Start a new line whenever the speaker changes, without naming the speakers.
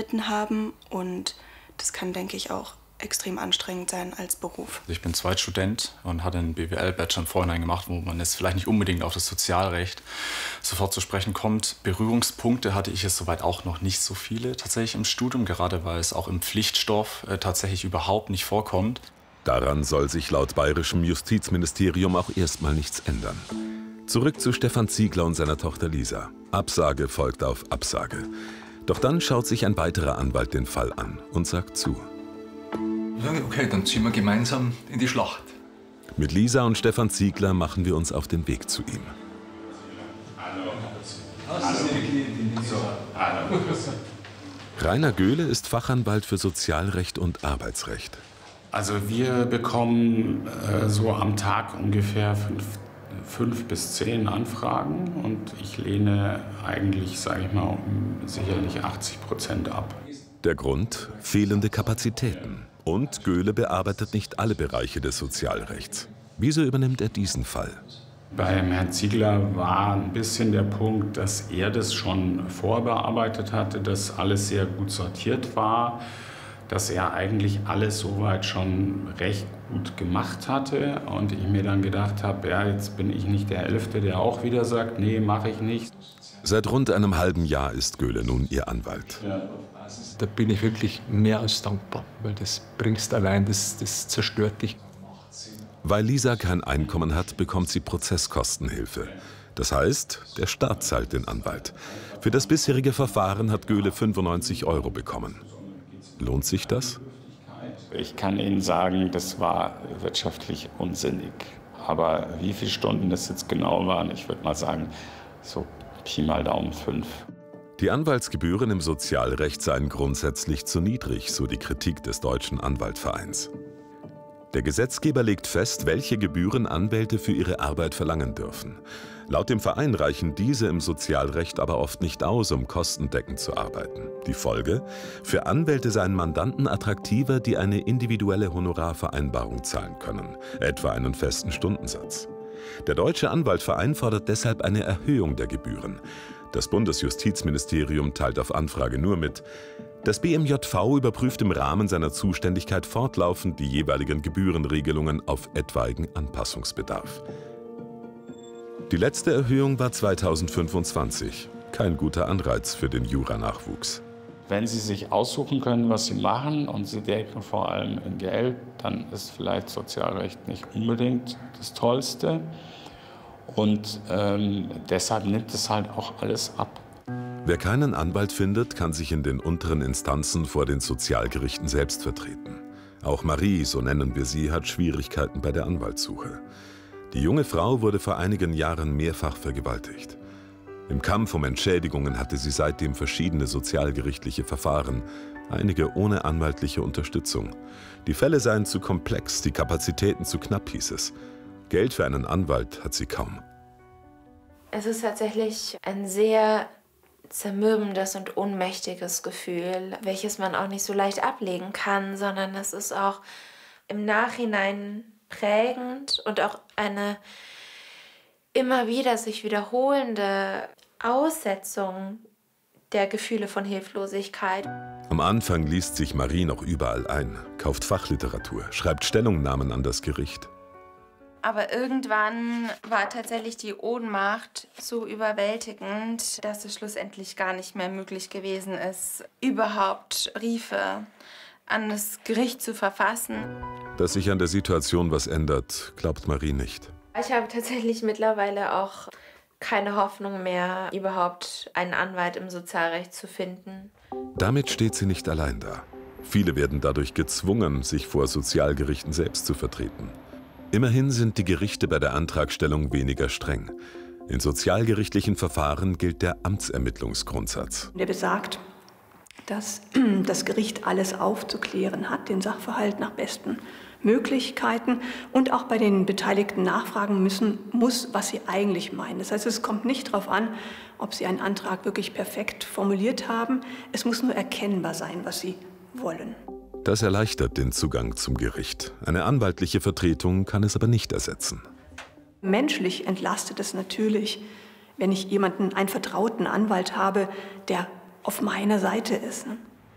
erhalten haben. Und das kann, denke ich, auch extrem anstrengend sein als Beruf.
Ich bin Zweitstudent und hatte einen BWL-Bachelor im Vorhinein gemacht, wo man jetzt vielleicht nicht unbedingt auf das Sozialrecht sofort zu sprechen kommt. Berührungspunkte hatte ich jetzt soweit auch noch nicht so viele tatsächlich im Studium, gerade weil es auch im Pflichtstoff tatsächlich überhaupt nicht vorkommt.
Daran soll sich laut bayerischem Justizministerium auch erstmal nichts ändern. Zurück zu Stefan Ziegler und seiner Tochter Lisa. Absage folgt auf Absage. Doch dann schaut sich ein weiterer Anwalt den Fall an und sagt zu.
Okay, dann ziehen wir gemeinsam in die Schlacht.
Mit Lisa und Stefan Ziegler machen wir uns auf den Weg zu ihm. Rainer Göhle ist Fachanwalt für Sozialrecht und Arbeitsrecht.
Also wir bekommen so am Tag ungefähr 5 bis 10 Anfragen und ich lehne eigentlich, sage ich mal, sicherlich 80% ab.
Der Grund? Fehlende Kapazitäten. Und Göhle bearbeitet nicht alle Bereiche des Sozialrechts. Wieso übernimmt er diesen Fall?
Beim Herrn Ziegler war ein bisschen der Punkt, dass er das schon vorbearbeitet hatte, dass alles sehr gut sortiert war, dass er eigentlich alles soweit schon recht gut gemacht hatte. Und ich mir dann gedacht habe, ja, jetzt bin ich nicht der Elfte, der auch wieder sagt, nee, mache ich nicht.
Seit rund einem halben Jahr ist Göhle nun ihr Anwalt.
Da bin ich wirklich mehr als dankbar, weil das bringst allein, das zerstört dich.
Weil Lisa kein Einkommen hat, bekommt sie Prozesskostenhilfe. Das heißt, der Staat zahlt den Anwalt. Für das bisherige Verfahren hat Göhle 95 € bekommen. Lohnt sich das?
Ich kann Ihnen sagen, das war wirtschaftlich unsinnig. Aber wie viele Stunden das jetzt genau waren, ich würde mal sagen, so Pi mal Daumen 5.
Die Anwaltsgebühren im Sozialrecht seien grundsätzlich zu niedrig, so die Kritik des Deutschen Anwaltvereins. Der Gesetzgeber legt fest, welche Gebühren Anwälte für ihre Arbeit verlangen dürfen. Laut dem Verein reichen diese im Sozialrecht aber oft nicht aus, um kostendeckend zu arbeiten. Die Folge? Für Anwälte seien Mandanten attraktiver, die eine individuelle Honorarvereinbarung zahlen können, etwa einen festen Stundensatz. Der Deutsche Anwaltverein fordert deshalb eine Erhöhung der Gebühren. Das Bundesjustizministerium teilt auf Anfrage nur mit, das BMJV überprüft im Rahmen seiner Zuständigkeit fortlaufend die jeweiligen Gebührenregelungen auf etwaigen Anpassungsbedarf. Die letzte Erhöhung war 2025. Kein guter Anreiz für den Juranachwuchs.
Wenn Sie sich aussuchen können, was Sie machen und Sie denken vor allem in Geld, dann ist vielleicht Sozialrecht nicht unbedingt das Tollste. Und deshalb nimmt es halt auch alles ab.
Wer keinen Anwalt findet, kann sich in den unteren Instanzen vor den Sozialgerichten selbst vertreten. Auch Marie, so nennen wir sie, hat Schwierigkeiten bei der Anwaltssuche. Die junge Frau wurde vor einigen Jahren mehrfach vergewaltigt. Im Kampf um Entschädigungen hatte sie seitdem verschiedene sozialgerichtliche Verfahren, einige ohne anwaltliche Unterstützung. Die Fälle seien zu komplex, die Kapazitäten zu knapp, hieß es. Geld für einen Anwalt hat sie kaum.
Es ist tatsächlich ein sehr zermürbendes und ohnmächtiges Gefühl, welches man auch nicht so leicht ablegen kann, sondern es ist auch im Nachhinein prägend und auch eine immer wieder sich wiederholende Aussetzung der Gefühle von Hilflosigkeit.
Am Anfang liest sich Marie noch überall ein, kauft Fachliteratur, schreibt Stellungnahmen an das Gericht.
Aber irgendwann war tatsächlich die Ohnmacht so überwältigend, dass es schlussendlich gar nicht mehr möglich gewesen ist, überhaupt Briefe an das Gericht zu verfassen.
Dass sich an der Situation was ändert, glaubt Marie nicht.
Ich habe tatsächlich mittlerweile auch keine Hoffnung mehr, überhaupt einen Anwalt im Sozialrecht zu finden.
Damit steht sie nicht allein da. Viele werden dadurch gezwungen, sich vor Sozialgerichten selbst zu vertreten. Immerhin sind die Gerichte bei der Antragstellung weniger streng. In sozialgerichtlichen Verfahren gilt der Amtsermittlungsgrundsatz.
Der besagt, dass das Gericht alles aufzuklären hat, den Sachverhalt nach besten Möglichkeiten und auch bei den Beteiligten nachfragen muss, was sie eigentlich meinen. Das heißt, es kommt nicht darauf an, ob sie einen Antrag wirklich perfekt formuliert haben. Es muss nur erkennbar sein, was sie wollen.
Das erleichtert den Zugang zum Gericht. Eine anwaltliche Vertretung kann es aber nicht ersetzen.
Menschlich entlastet es natürlich, wenn ich einen vertrauten Anwalt habe, der auf meiner Seite ist.